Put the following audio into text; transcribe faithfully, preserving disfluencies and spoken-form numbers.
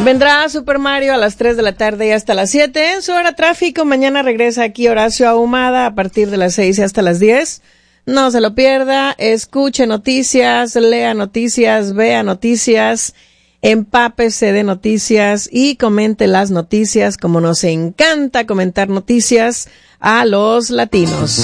Vendrá Super Mario a las tres de la tarde y hasta las siete en su hora tráfico. Mañana regresa aquí Horacio Ahumada a partir de las seis y hasta las diez. No se lo pierda, escuche noticias, lea noticias, vea noticias, empápese de noticias y comente las noticias como nos encanta comentar noticias a los latinos.